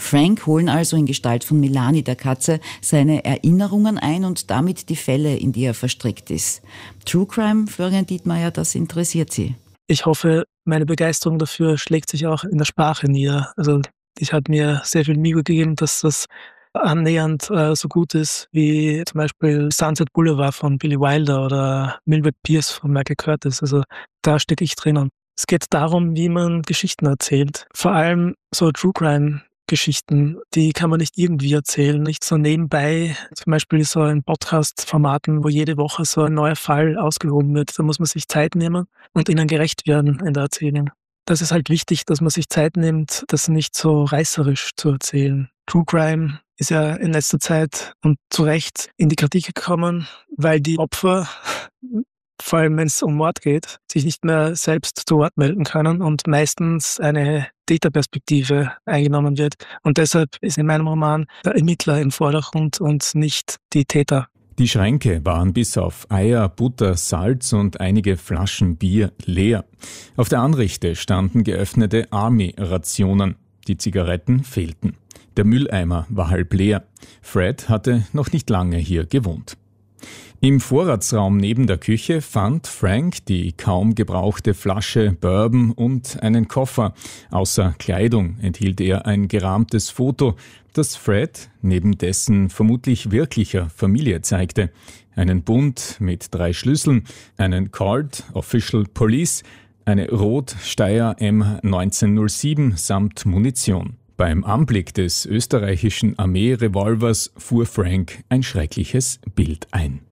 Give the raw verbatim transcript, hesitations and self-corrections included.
Frank holen also in Gestalt von Milani, der Katze, seine Erinnerungen ein und damit die Fälle, in die er verstrickt ist. True Crime, Florian Dietmeier, das interessiert Sie. Ich hoffe, meine Begeisterung dafür schlägt sich auch in der Sprache nieder. Also ich hat mir sehr viel Mühe gegeben, dass das annähernd äh, so gut ist wie zum Beispiel Sunset Boulevard von Billy Wilder oder Mildred Pierce von Michael Curtis. Also da stecke ich drinnen. Es geht darum, wie man Geschichten erzählt. Vor allem so True Crime Geschichten, die kann man nicht irgendwie erzählen, nicht so nebenbei, zum Beispiel so in Podcast-Formaten, wo jede Woche so ein neuer Fall ausgehoben wird. Da muss man sich Zeit nehmen und ihnen gerecht werden in der Erzählung. Das ist halt wichtig, dass man sich Zeit nimmt, das nicht so reißerisch zu erzählen. True Crime ist ja in letzter Zeit und zu Recht in die Kritik gekommen, weil die Opfer, vor allem wenn es um Mord geht, sich nicht mehr selbst zu Wort melden können und meistens eine Täterperspektive eingenommen wird. Und deshalb ist in meinem Roman der Ermittler im Vordergrund und nicht die Täter. Die Schränke waren bis auf Eier, Butter, Salz und einige Flaschen Bier leer. Auf der Anrichte standen geöffnete Army-Rationen. Die Zigaretten fehlten. Der Mülleimer war halb leer. Fred hatte noch nicht lange hier gewohnt. Im Vorratsraum neben der Küche fand Frank die kaum gebrauchte Flasche Bourbon und einen Koffer. Außer Kleidung enthielt er ein gerahmtes Foto, das Fred neben dessen vermutlich wirklicher Familie zeigte. Einen Bund mit drei Schlüsseln, einen Card Official Police, eine Rot-Steyr M neunzehnhundertsieben samt Munition. Beim Anblick des österreichischen Armee-Revolvers fuhr Frank ein schreckliches Bild ein.